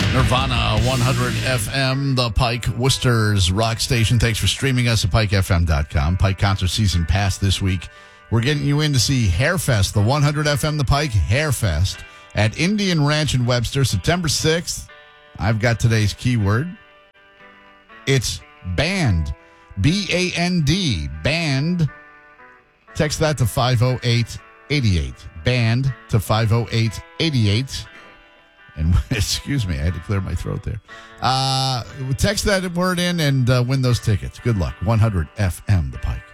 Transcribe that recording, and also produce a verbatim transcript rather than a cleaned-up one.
Nirvana one hundred F M, the Pike Worcester's rock station. Thanks for streaming us at pike f m dot com. Pike concert season passed this week. We're getting you in to see Hairfest, the one hundred F M, the Pike Hairfest at Indian Ranch in Webster, September sixth. I've got today's keyword. It's band. B A N D. Band. Text that to five oh eight eight eight. Band to five oh eight eight eight. And excuse me, I had to clear my throat there. Uh, text that word in and uh, win those tickets. Good luck. one hundred F M, the Pike.